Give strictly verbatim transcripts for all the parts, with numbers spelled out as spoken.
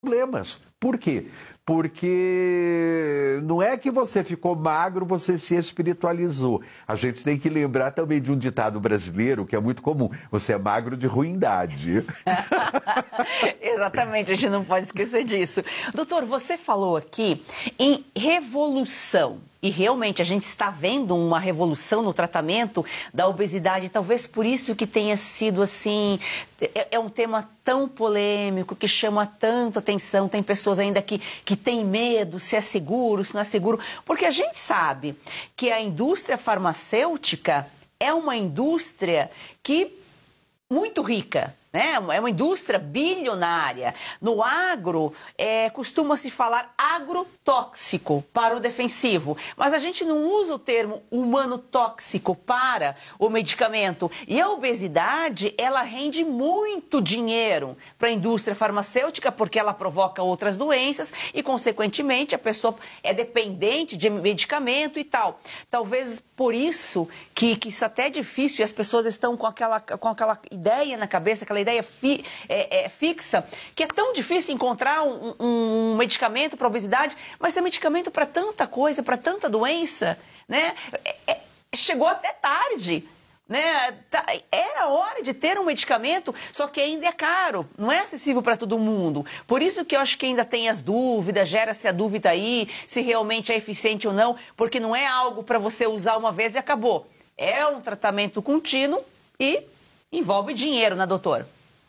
problemas. Por quê? Porque não é que você ficou magro, você se espiritualizou. A gente tem que lembrar também de um ditado brasileiro que é muito comum: você é magro de ruindade. Exatamente, a gente não pode esquecer disso. Doutor, você falou aqui em revolução. E realmente a gente está vendo uma revolução no tratamento da obesidade, talvez por isso que tenha sido assim, é, é um tema tão polêmico, que chama tanta atenção, tem pessoas ainda que, que têm medo, se é seguro, se não é seguro, porque a gente sabe que a indústria farmacêutica é uma indústria que muito rica, né? É uma indústria bilionária. No agro, é, costuma-se falar agrotóxico para o defensivo, mas a gente não usa o termo humano tóxico para o medicamento. E a obesidade, ela rende muito dinheiro para a indústria farmacêutica, porque ela provoca outras doenças e, consequentemente, a pessoa é dependente de medicamento e tal. Talvez por isso que, que isso até é difícil e as pessoas estão com aquela, com aquela ideia na cabeça, aquela ideia fi, é, é, fixa, que é tão difícil encontrar um, um, um medicamento para obesidade, mas tem medicamento para tanta coisa, para tanta doença, né? É, é, chegou até tarde, né? Era hora de ter um medicamento, só que ainda é caro, não é acessível para todo mundo. Por isso que eu acho que ainda tem as dúvidas, gera-se a dúvida aí, se realmente é eficiente ou não, porque não é algo para você usar uma vez e acabou. É um tratamento contínuo e envolve dinheiro, né, doutor?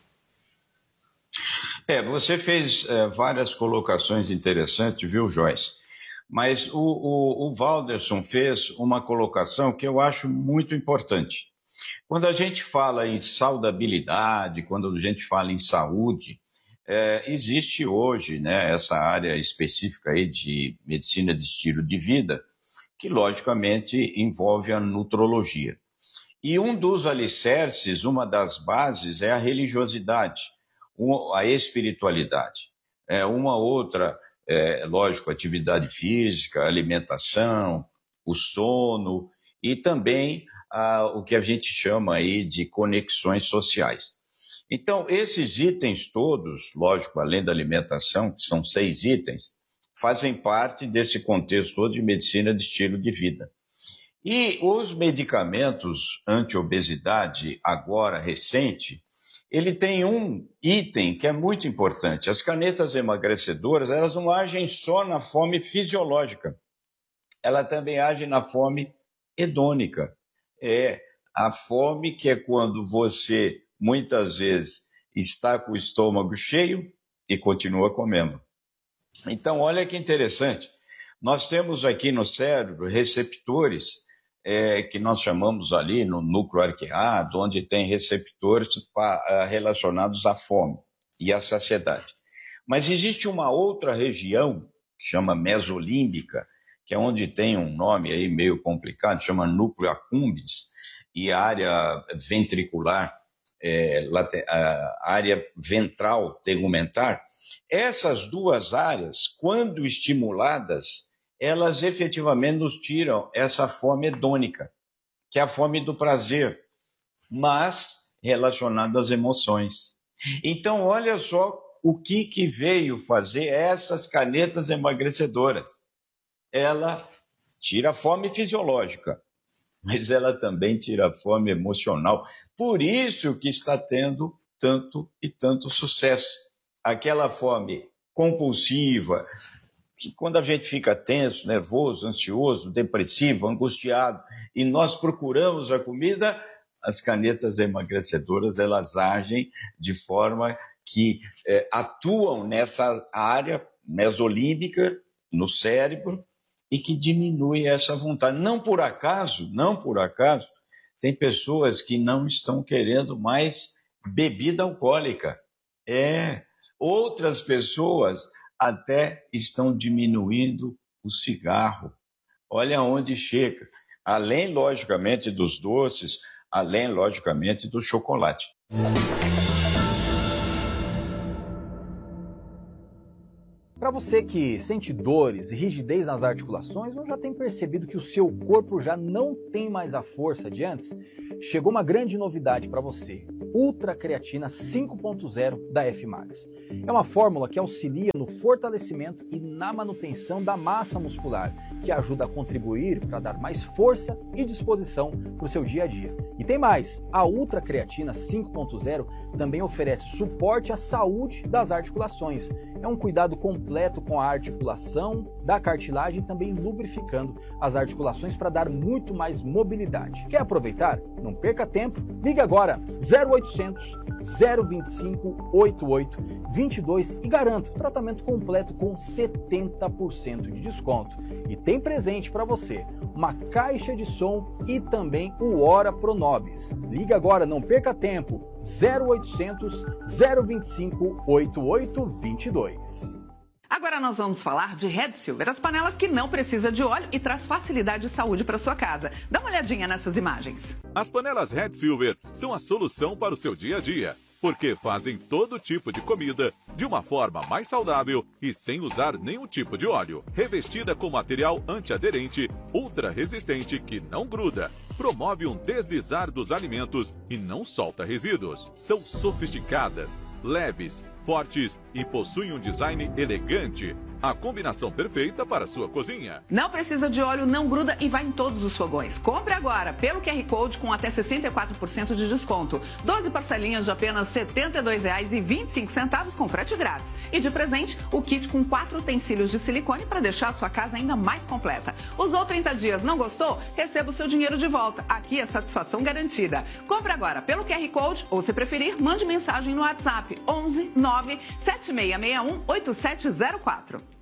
É, você fez é, várias colocações interessantes, viu, Joyce? Mas o, o, o Walderson fez uma colocação que eu acho muito importante. Quando a gente fala em saudabilidade, quando a gente fala em saúde, é, existe hoje, né, essa área específica aí de medicina de estilo de vida, que logicamente envolve a nutrologia. E um dos alicerces, uma das bases é a religiosidade, a espiritualidade. É uma outra, é, lógico, atividade física, alimentação, o sono e também ah, o que a gente chama aí de conexões sociais. Então, esses itens todos, lógico, além da alimentação, que são seis itens, fazem parte desse contexto todo de medicina de estilo de vida. E os medicamentos anti-obesidade, agora recente, ele tem um item que é muito importante. As canetas emagrecedoras, elas não agem só na fome fisiológica, ela também age na fome hedônica. É a fome que é quando você, muitas vezes, está com o estômago cheio e continua comendo. Então, olha que interessante. Nós temos aqui no cérebro receptores É, que nós chamamos ali no núcleo arqueado, onde tem receptores pa, relacionados à fome e à saciedade. Mas existe uma outra região, que chama mesolímbica, que é onde tem um nome aí meio complicado, chama núcleo accumbens, e a área ventricular, é, a área ventral tegumentar. Essas duas áreas, quando estimuladas, elas efetivamente nos tiram essa fome hedônica, que é a fome do prazer, mas relacionada às emoções. Então, olha só o que, que veio fazer essas canetas emagrecedoras. Ela tira a fome fisiológica, mas ela também tira a fome emocional. Por isso que está tendo tanto e tanto sucesso. Aquela fome compulsiva, que quando a gente fica tenso, nervoso, ansioso, depressivo, angustiado, e nós procuramos a comida, as canetas emagrecedoras, elas agem de forma que é, atuam nessa área mesolímbica, no cérebro, e que diminui essa vontade. Não por acaso, não por acaso, tem pessoas que não estão querendo mais bebida alcoólica. É, outras pessoas até estão diminuindo o cigarro. Olha onde chega. Além, logicamente, dos doces, além, logicamente, do chocolate. Para você que sente dores e rigidez nas articulações ou já tem percebido que o seu corpo já não tem mais a força de antes, chegou uma grande novidade para você, Ultra Creatina cinco ponto zero da F Max. É uma fórmula que auxilia no fortalecimento e na manutenção da massa muscular, que ajuda a contribuir para dar mais força e disposição para o seu dia a dia. E tem mais, a Ultra Creatina cinco ponto zero também oferece suporte à saúde das articulações. É um cuidado completo com a articulação da cartilagem e também lubrificando as articulações para dar muito mais mobilidade. Quer aproveitar? Não perca tempo, ligue agora zero oitocentos, zero vinte e cinco, oitenta e oito, vinte e dois e garanta o tratamento completo com setenta por cento de desconto. E tem presente para você, uma caixa de som e também o Hora Pronobis. Ligue agora, não perca tempo, zero oitocentos, zero vinte e cinco, oitenta e oito, vinte e dois. Agora nós vamos falar de Red Silver, as panelas que não precisa de óleo e traz facilidade e saúde para sua casa. Dá uma olhadinha nessas imagens. As panelas Red Silver são a solução para o seu dia a dia, porque fazem todo tipo de comida de uma forma mais saudável e sem usar nenhum tipo de óleo. Revestida com material antiaderente, ultra resistente que não gruda, promove um deslizar dos alimentos e não solta resíduos. São sofisticadas, leves, fortes e possuem um design elegante. A combinação perfeita para a sua cozinha. Não precisa de óleo, não gruda e vai em todos os fogões. Compre agora pelo Q R Code com até sessenta e quatro por cento de desconto. doze parcelinhas de apenas setenta e dois reais e vinte e cinco centavos com frete grátis. E de presente, o kit com quatro utensílios de silicone para deixar a sua casa ainda mais completa. Usou trinta dias, não gostou? Receba o seu dinheiro de volta. Aqui é satisfação garantida. Compre agora pelo Q R Code ou, se preferir, mande mensagem no WhatsApp onze, nove, sete seis seis um, oito sete zero quatro.